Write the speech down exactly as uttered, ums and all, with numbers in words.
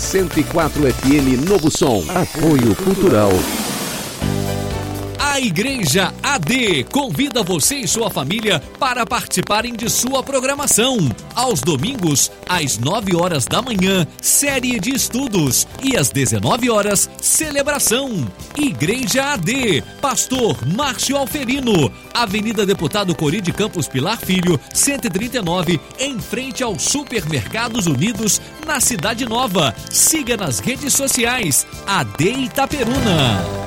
cento e quatro F M Novo Som. Apoio Cultural. A Igreja A D convida você e sua família para participarem de sua programação. Aos domingos, às nove horas da manhã, série de estudos. E às dezenove horas, celebração. Igreja A D, Pastor Márcio Alferino, Avenida Deputado Cori de Campos Pilar Filho, cento e trinta e nove, em frente aos Supermercados Unidos, na Cidade Nova. Siga nas redes sociais, A D Itaperuna.